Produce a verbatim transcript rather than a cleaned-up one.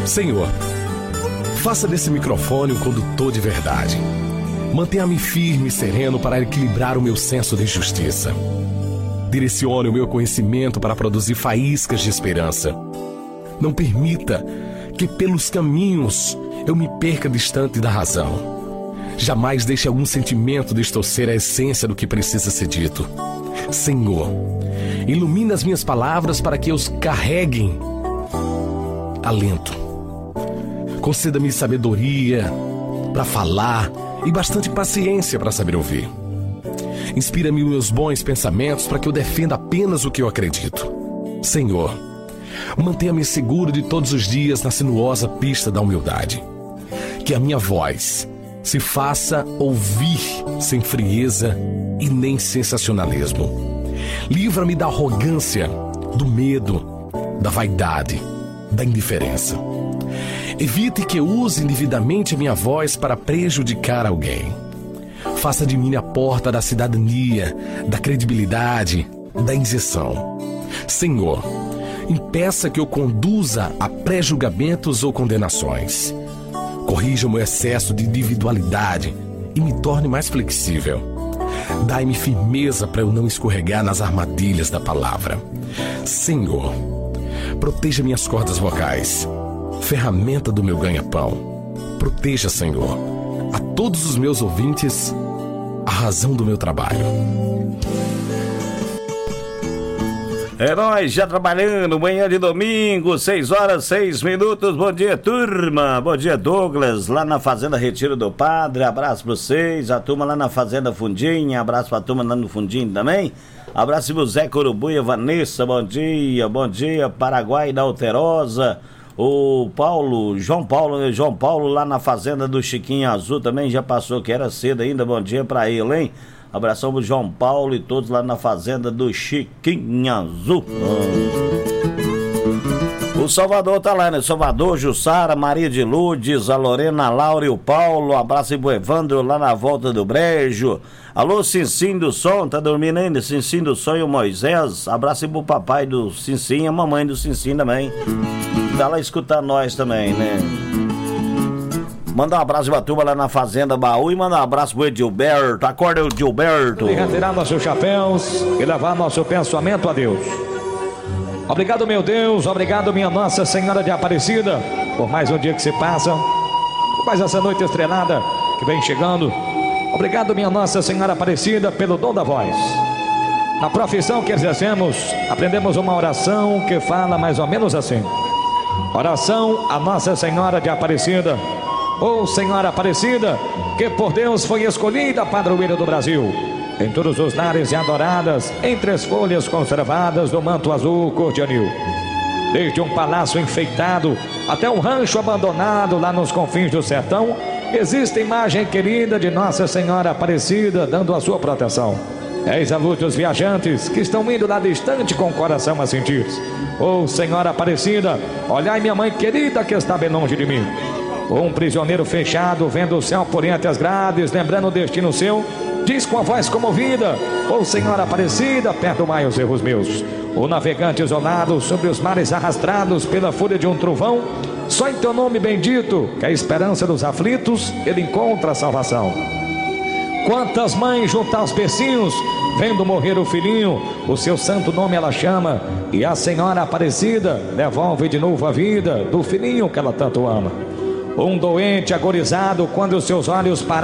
Senhor, faça desse microfone um condutor de verdade. Mantenha-me firme e sereno para equilibrar o meu senso de justiça. Direcione o meu conhecimento para produzir faíscas de esperança. Não permita que pelos caminhos eu me perca distante da razão. Jamais deixe algum sentimento distorcer a essência do que precisa ser dito. Senhor, ilumina as minhas palavras para que eu os carreguem alento. Conceda-me sabedoria para falar e bastante paciência para saber ouvir. Inspira-me os meus bons pensamentos para que eu defenda apenas o que eu acredito. Senhor, mantenha-me seguro de todos os dias na sinuosa pista da humildade. Que a minha voz se faça ouvir sem frieza e nem sensacionalismo. Livra-me da arrogância, do medo, da vaidade, da indiferença. Evite que eu use indevidamente a minha voz para prejudicar alguém. Faça de mim a porta da cidadania, da credibilidade, da isenção. Senhor, impeça que eu conduza a pré-julgamentos ou condenações. Corrija o meu excesso de individualidade e me torne mais flexível. Dai-me firmeza para eu não escorregar nas armadilhas da palavra. Senhor, proteja minhas cordas vocais, ferramenta do meu ganha-pão. Proteja, Senhor, a todos os meus ouvintes, a razão do meu trabalho. É nóis, já trabalhando, manhã de domingo, seis horas, seis minutos. Bom dia, turma. Bom dia, Douglas, lá na Fazenda Retiro do Padre. Abraço pra vocês. A turma lá na Fazenda Fundinha. Abraço pra turma lá no Fundinho também. Abraço pro Zé Corubuia, Vanessa, bom dia. Bom dia, Paraguai da Alterosa. O Paulo, João Paulo, João Paulo lá na Fazenda do Chiquinho Azul também já passou, que era cedo ainda. Bom dia pra ele, hein? Abração pro João Paulo e todos lá na Fazenda do Chiquinho Azul. O Salvador tá lá, né? Salvador, Jussara, Maria de Lourdes, a Lorena, a Laura e o Paulo. Um abraço aí pro Evandro lá na Volta do Brejo. Alô, Cincim do Som, tá dormindo ainda? Cincim do Som e o Moisés. Abraço aí pro papai do Cincim e a mamãe do Cincim também. Tá lá escutar nós também, né? Manda um abraço pra turma lá na Fazenda Baú e manda um abraço pro Edilberto. Acorda, Edilberto. E retirar nossos chapéus e levar nosso pensamento a Deus. Obrigado, meu Deus. Obrigado, minha Nossa Senhora de Aparecida, por mais um dia que se passa, por mais essa noite estrelada que vem chegando. Obrigado, minha Nossa Senhora Aparecida, pelo dom da voz. Na profissão que exercemos, aprendemos uma oração que fala mais ou menos assim: oração a Nossa Senhora de Aparecida. Ô oh, Senhora Aparecida, que por Deus foi escolhida padroeira do Brasil, em todos os lares e adoradas, entre as folhas conservadas do manto azul cor de anil. Desde um palácio enfeitado até um rancho abandonado lá nos confins do sertão, existe imagem querida de Nossa Senhora Aparecida dando a sua proteção. Eis a luz dos viajantes que estão indo lá distante com o coração a sentir. Ô oh, Senhora Aparecida, olhai minha mãe querida que está bem longe de mim. Um prisioneiro fechado, vendo o céu por entre as grades, lembrando o destino seu, diz com a voz comovida: ô Senhora Aparecida, perdoai os erros meus. O navegante isolado sobre os mares arrastrados pela fúria de um trovão, só em teu nome bendito, que é a esperança dos aflitos, ele encontra a salvação. Quantas mães junto aos bercinhos, vendo morrer o filhinho, o seu santo nome ela chama, e a Senhora Aparecida devolve de novo a vida do filhinho que ela tanto ama. Um doente agorizado, quando os seus olhos pararam